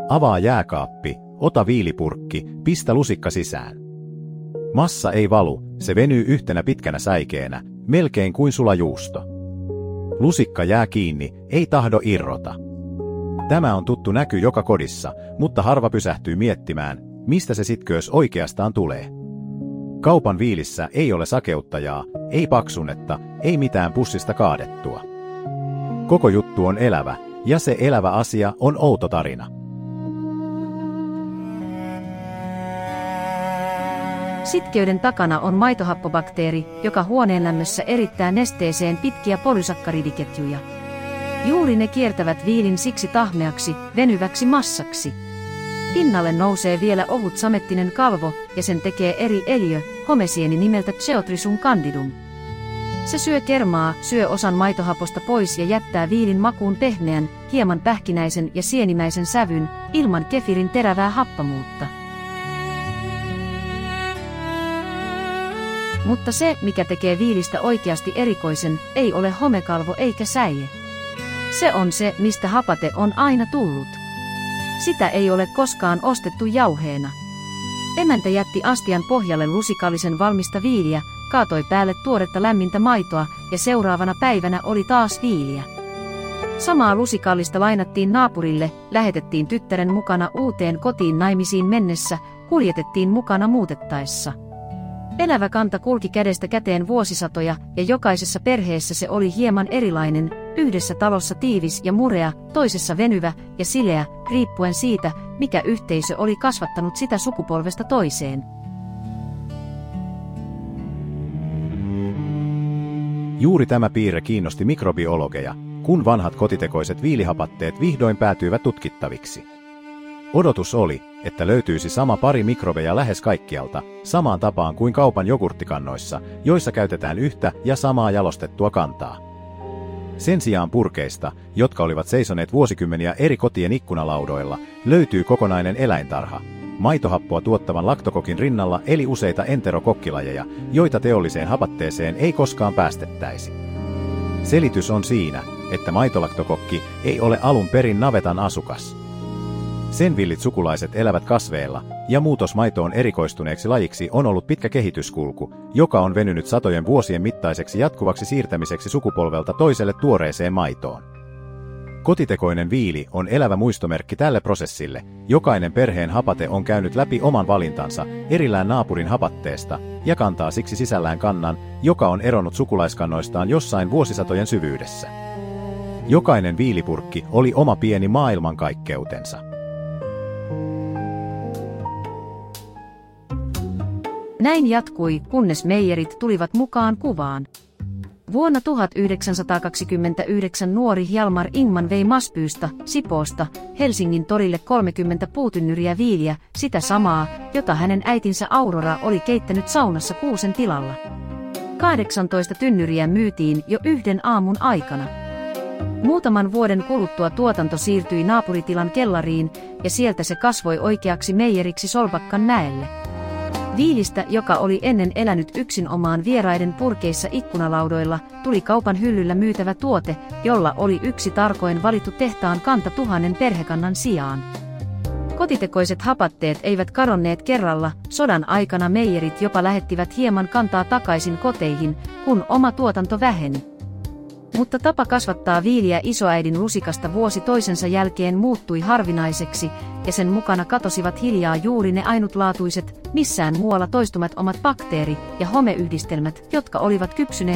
Avaa jääkaappi, ota viilipurkki, pistä lusikka sisään. Massa ei valu, se venyy yhtenä pitkänä säikeenä, melkein kuin sulajuusto. Lusikka jää kiinni, ei tahdo irrota. Tämä on tuttu näky joka kodissa, mutta harva pysähtyy miettimään, mistä se sitköys oikeastaan tulee. Kaupan viilissä ei ole sakeuttajaa, ei paksunetta, ei mitään pussista kaadettua. Koko juttu on elävä, ja se elävä asia on outo tarina. Sitkeyden takana on maitohappobakteeri, joka huoneenlämmössä erittää nesteeseen pitkiä polysakkaridiketjuja. Juuri ne kiertävät viilin siksi tahmeaksi, venyväksi massaksi. Pinnalle nousee vielä ohut samettinen kalvo, ja sen tekee eri eliö, homesieni nimeltä Geothrysum candidum. Se syö kermaa, syö osan maitohaposta pois ja jättää viilin makuun pehmeän, hieman pähkinäisen ja sienimäisen sävyn, ilman kefirin terävää happamuutta. Mutta se, mikä tekee viilistä oikeasti erikoisen, ei ole homekalvo eikä säie. Se on se, mistä hapate on aina tullut. Sitä ei ole koskaan ostettu jauheena. Emäntä jätti astian pohjalle lusikallisen valmista viiliä, kaatoi päälle tuoretta lämmintä maitoa ja seuraavana päivänä oli taas viiliä. Samaa lusikallista lainattiin naapurille, lähetettiin tyttären mukana uuteen kotiin naimisiin mennessä, kuljetettiin mukana muutettaessa. Elävä kanta kulki kädestä käteen vuosisatoja, ja jokaisessa perheessä se oli hieman erilainen, yhdessä talossa tiivis ja murea, toisessa venyvä ja sileä, riippuen siitä, mikä yhteisö oli kasvattanut sitä sukupolvesta toiseen. Juuri tämä piirre kiinnosti mikrobiologeja, kun vanhat kotitekoiset viilihapatteet vihdoin päätyivät tutkittaviksi. Odotus oli, että löytyisi sama pari mikrobeja lähes kaikkialta, samaan tapaan kuin kaupan jogurttikannoissa, joissa käytetään yhtä ja samaa jalostettua kantaa. Sen sijaan purkeista, jotka olivat seisoneet vuosikymmeniä eri kotien ikkunalaudoilla, löytyy kokonainen eläintarha. Maitohappoa tuottavan laktokokin rinnalla eli useita enterokokkilajeja, joita teolliseen hapatteeseen ei koskaan päästettäisi. Selitys on siinä, että maitolaktokokki ei ole alun perin navetan asukas. Sen villit sukulaiset elävät kasveilla, ja muutos maitoon erikoistuneeksi lajiksi on ollut pitkä kehityskulku, joka on venynyt satojen vuosien mittaiseksi jatkuvaksi siirtämiseksi sukupolvelta toiselle tuoreeseen maitoon. Kotitekoinen viili on elävä muistomerkki tälle prosessille. Jokainen perheen hapate on käynyt läpi oman valintansa erillään naapurin hapatteesta ja kantaa siksi sisällään kannan, joka on eronnut sukulaiskannoistaan jossain vuosisatojen syvyydessä. Jokainen viilipurkki oli oma pieni maailmankaikkeutensa. Näin jatkui, kunnes meijerit tulivat mukaan kuvaan. Vuonna 1929 nuori Hjalmar Ingman vei Maspyystä, Sipoosta, Helsingin torille 30 puutynnyriä viiliä, sitä samaa, jota hänen äitinsä Aurora oli keittänyt saunassa kuusen tilalla. 18 tynnyriä myytiin jo yhden aamun aikana. Muutaman vuoden kuluttua tuotanto siirtyi naapuritilan kellariin, ja sieltä se kasvoi oikeaksi meijeriksi Solbakkan mäelle. Viilistä, joka oli ennen elänyt yksinomaan vieraiden purkeissa ikkunalaudoilla, tuli kaupan hyllyllä myytävä tuote, jolla oli yksi tarkoin valittu tehtaan kanta 1000 perhekannan sijaan. Kotitekoiset hapatteet eivät kadonneet kerralla, sodan aikana meijerit jopa lähettivät hieman kantaa takaisin koteihin, kun oma tuotanto väheni. Mutta tapa kasvattaa viiliä isoäidin lusikasta vuosi toisensa jälkeen muuttui harvinaiseksi, ja sen mukana katosivat hiljaa juuri ne ainutlaatuiset, missään muualla toistumat omat bakteeri- ja homeyhdistelmät, jotka olivat kypsyneet